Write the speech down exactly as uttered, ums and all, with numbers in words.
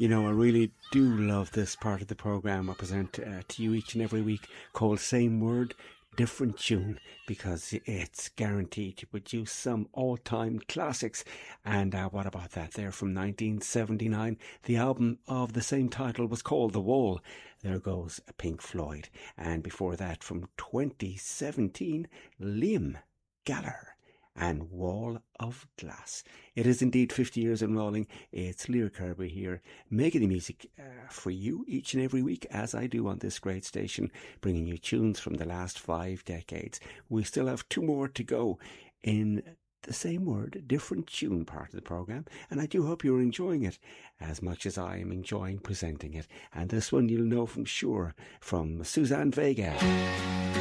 You know, I really do love this part of the programme I present uh, to you each and every week, called Same Word, Different Tune, because it's guaranteed to produce some all-time classics. And uh, what about that there from nineteen seventy-nine? The album of the same title was called The Wall. There goes Pink Floyd. And before that, from twenty seventeen, Liam Gallagher and Wall of Glass. It is indeed fifty years and rolling. It's Lear Kirby here, making the music uh, for you each and every week, as I do on this great station, bringing you tunes from the last five decades. We still have two more to go in the Same Word, Different Tune part of the programme, and I do hope you're enjoying it as much as I am enjoying presenting it. And this one you'll know from sure, from Suzanne Vega.